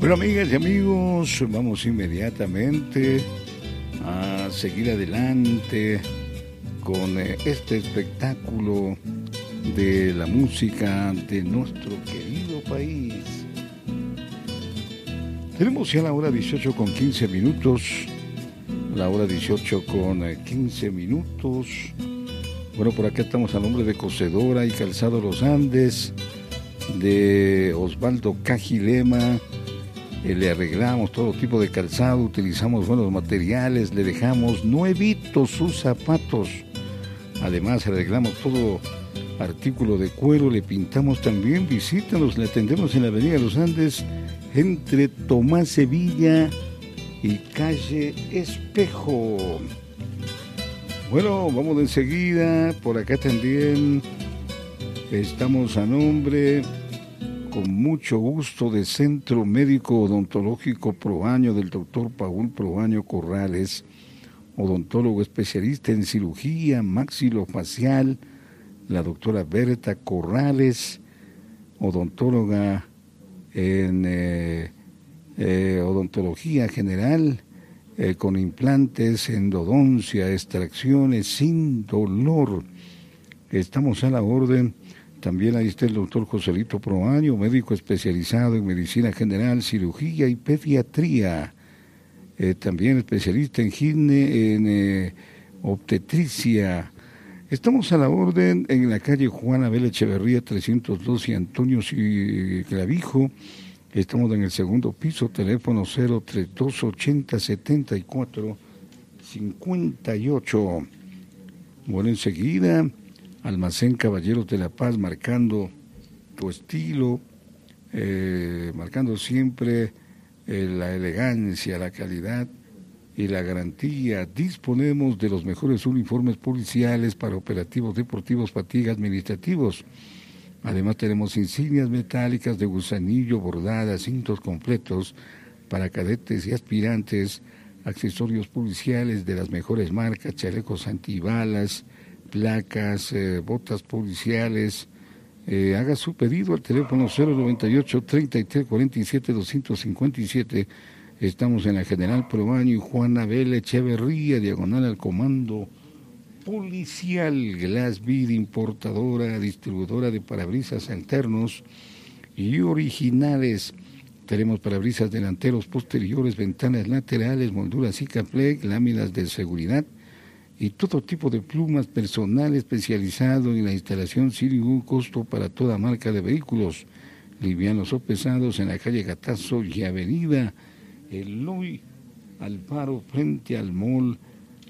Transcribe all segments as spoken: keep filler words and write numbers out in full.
Bueno, amigas y amigos, vamos inmediatamente a seguir adelante con este espectáculo de la música de nuestro querido país. Tenemos ya la hora dieciocho con quince minutos, la hora dieciocho con quince minutos. Bueno, por acá estamos a nombre de Cocedora y Calzado Los Andes, de Osvaldo Cajilema. Eh, le arreglamos todo tipo de calzado, utilizamos buenos materiales, le dejamos nuevitos sus zapatos. Además, arreglamos todo artículo de cuero, le pintamos también. Visítanos, le atendemos en la Avenida Los Andes, entre Tomás Sevilla y Calle Espejo. Bueno, vamos de enseguida. Por acá también estamos a nombre, con mucho gusto, de Centro Médico Odontológico Proaño, del doctor Paul Proaño Corrales, odontólogo especialista en cirugía maxilofacial, la doctora Berta Corrales, odontóloga en eh, eh, odontología general, eh, con implantes, endodoncia, extracciones sin dolor. Estamos a la orden. También ahí está el doctor Joselito Proaño, médico especializado en medicina general, cirugía y pediatría. Eh, también especialista en gine, en eh, obstetricia. Estamos a la orden en la calle Juan Abel Echeverría trescientos doce, Antonio Clavijo. Estamos en el segundo piso, teléfono cero treinta y dos ochenta setenta y cuatro cincuenta y ocho. Bueno, enseguida, Almacén Caballeros de la Paz, marcando tu estilo, eh, marcando siempre eh, la elegancia, la calidad y la garantía. Disponemos de los mejores uniformes policiales para operativos deportivos, fatiga, administrativos. Además tenemos insignias metálicas de gusanillo, bordadas, cintos completos para cadetes y aspirantes, accesorios policiales de las mejores marcas, chalecos antibalas, placas, eh, botas policiales. Eh, haga su pedido al teléfono cero noventa y ocho, treinta y tres cuarenta y siete, doscientos cincuenta y siete. Estamos en la General Proaño y Juan Abel Echeverría, diagonal al Comando Policial. Glassbead, importadora, distribuidora de parabrisas alternos y originales. Tenemos parabrisas delanteros, posteriores, ventanas laterales, molduras Cicaplex, láminas de seguridad y todo tipo de plumas, personal especializado en la instalación sin ningún costo para toda marca de vehículos, livianos o pesados, en la calle Gatazo y avenida Eloy Alfaro, frente al mall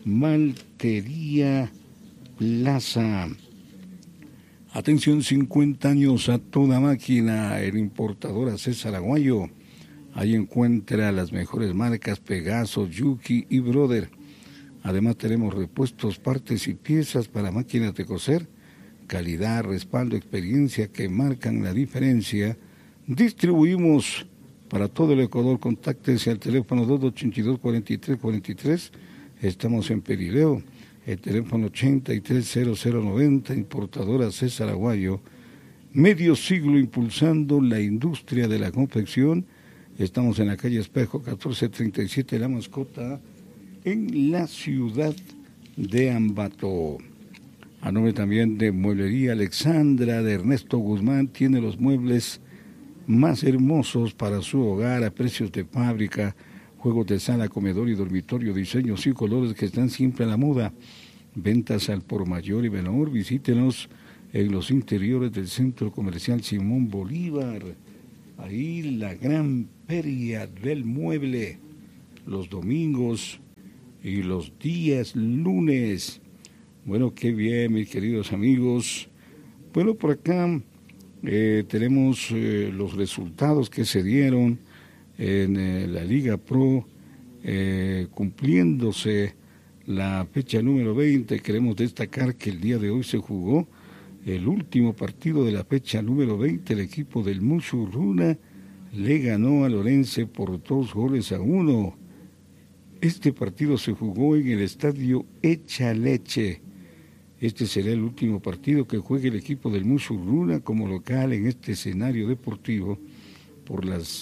Maltería Plaza. Atención, cincuenta años a toda máquina, el importador César Aguayo. Ahí encuentra las mejores marcas Pegaso, Yuki y Brother. Además tenemos repuestos, partes y piezas para máquinas de coser, calidad, respaldo, experiencia que marcan la diferencia. Distribuimos para todo el Ecuador. Contáctese al teléfono dos ochenta y dos, cuarenta y tres cuarenta y tres. Estamos en Perileo, el teléfono ochenta y tres cero cero noventa, importadora César Aguayo. Medio siglo impulsando la industria de la confección. Estamos en la calle Espejo, catorce treinta y siete, La Mascota, en la ciudad de Ambato. A nombre también de Mueblería Alexandra, de Ernesto Guzmán, tiene los muebles más hermosos para su hogar a precios de fábrica, juegos de sala, comedor y dormitorio, diseños y colores que están siempre a la moda. Ventas al por mayor y menor. Visítenos en los interiores del Centro Comercial Simón Bolívar. Ahí la gran feria del mueble, los domingos y los días lunes. Bueno, qué bien, mis queridos amigos. Bueno, por acá eh, tenemos eh, los resultados que se dieron en eh, la Liga Pro, eh, cumpliéndose la fecha número veinte. Queremos destacar que el día de hoy se jugó el último partido de la fecha número veinte. El equipo del Musurruna le ganó a Lorense por dos goles a uno. Este partido se jugó en el estadio Echaleche. Este será el último partido que juegue el equipo del Musurruna como local en este escenario deportivo por las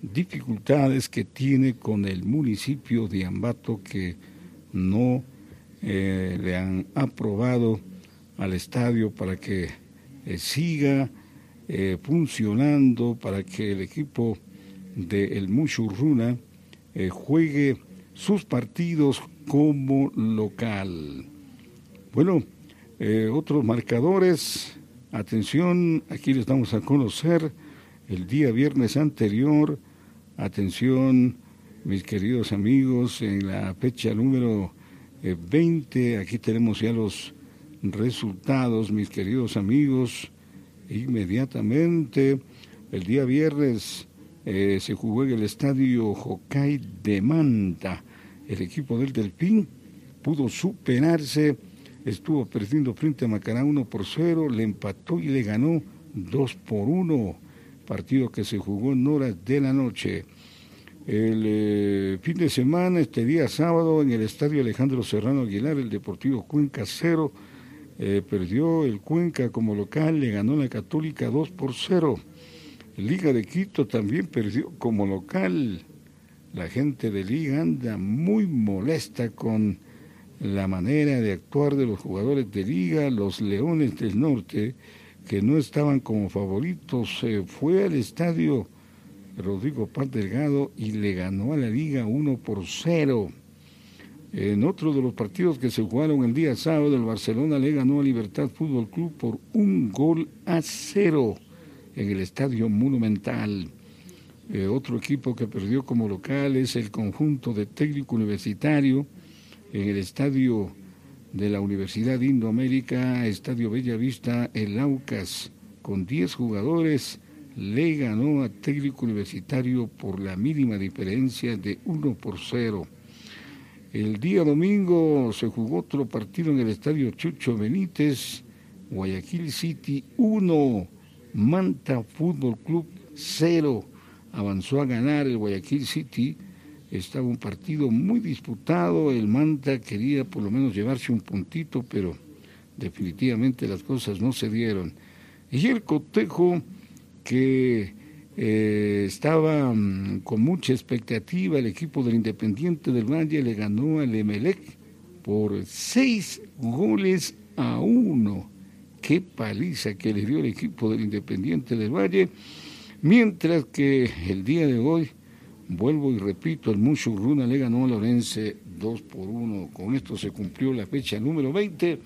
dificultades que tiene con el municipio de Ambato, que no eh, le han aprobado al estadio para que eh, siga eh, funcionando, para que el equipo del Mushurruna eh, juegue sus partidos como local. Bueno, eh, otros marcadores, atención, aquí les damos a conocer el día viernes anterior, atención mis queridos amigos, en la fecha número eh, veinte, aquí tenemos ya los resultados, mis queridos amigos, inmediatamente, el día viernes eh, se jugó en el estadio Hokkaido de Manta, el equipo del Delfín pudo superarse, estuvo perdiendo frente a Macará uno por cero, le empató y le ganó dos por uno, partido que se jugó en horas de la noche. El eh, fin de semana, este día sábado, en el estadio Alejandro Serrano Aguilar, el Deportivo Cuenca cero, eh, perdió el Cuenca como local, le ganó la Católica dos por cero. Liga de Quito también perdió como local. La gente de Liga anda muy molesta con la manera de actuar de los jugadores de Liga. Los Leones del Norte, que no estaban como favoritos, eh, fue al estadio Rodrigo Paz Delgado y le ganó a la Liga uno por cero. En otro de los partidos que se jugaron el día sábado, el Barcelona le ganó a Libertad Fútbol Club por un gol a cero en el Estadio Monumental. Eh, otro equipo que perdió como local es el conjunto de Técnico Universitario en el estadio de la Universidad Indoamérica, Estadio Bellavista, el Aucas, con diez jugadores, le ganó a Técnico Universitario por la mínima diferencia de uno por cero. El día domingo se jugó otro partido en el estadio Chucho Benítez, Guayaquil City uno, Manta Fútbol Club cero. Avanzó a ganar el Guayaquil City, estaba un partido muy disputado, el Manta quería por lo menos llevarse un puntito, pero definitivamente las cosas no se dieron. Y el Cotejo, que eh, estaba um, con mucha expectativa, el equipo del Independiente del Valle le ganó al Emelec por seis goles a uno. Qué paliza que le dio el equipo del Independiente del Valle, mientras que el día de hoy, vuelvo y repito, el Mushurruna le ganó a Lorense dos por uno. Con esto se cumplió la fecha número veinte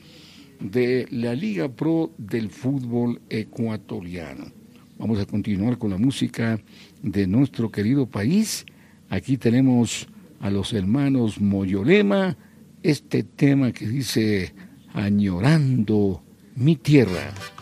de la Liga Pro del fútbol ecuatoriano. Vamos a continuar con la música de nuestro querido país. Aquí tenemos a los hermanos Moyolema, este tema que dice Añorando mi tierra.